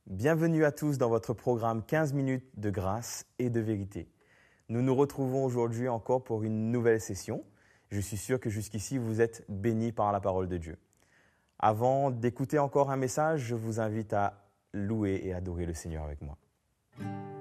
Bienvenue à tous dans votre programme 15 minutes de grâce et de vérité. Nous nous retrouvons aujourd'hui encore pour une nouvelle session. Je suis sûr que jusqu'ici vous êtes bénis par la parole de Dieu. Avant d'écouter encore un message, je vous invite à louer et adorer le Seigneur avec moi.